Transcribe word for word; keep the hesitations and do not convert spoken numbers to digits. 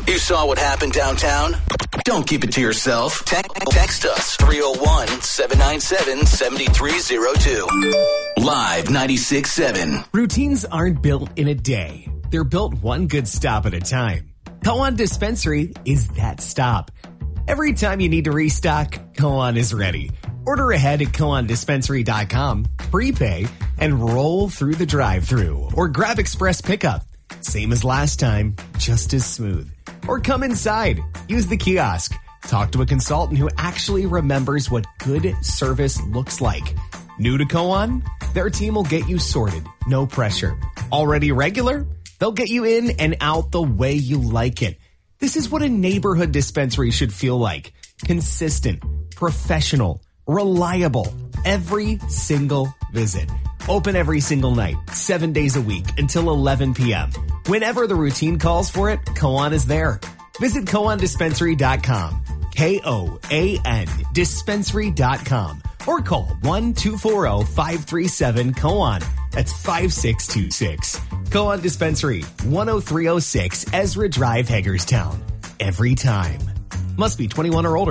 You saw what happened downtown? Don't keep it to yourself. Te- text us three oh one, seven nine seven, seven three oh two. Live ninety-six point seven. Routines aren't built in a day. They're built one good stop at a time. Koan Dispensary is that stop. Every time you need to restock, Koan is ready. Order ahead at koan dispensary dot com, prepay, and roll through the drive-thru. Or grab express pickup. Same as last time, just as smooth. Or come inside. Use the kiosk. Talk to a consultant who actually remembers what good service looks like. New to Koan? Their team will get you sorted. No pressure. Already regular? They'll get you in and out the way you like it. This is what a neighborhood dispensary should feel like. Consistent, professional, reliable. Every single visit. Open every single night, seven days a week until eleven p.m. Whenever the routine calls for it, Koan is there. Visit koan dispensary dot com. K O A N dispensary dot com. Or call one two four zero, five three seven, Koan. That's five six two six. Koan Dispensary, one oh three oh six Ezra Drive, Hagerstown. Every time. Must be twenty-one or older.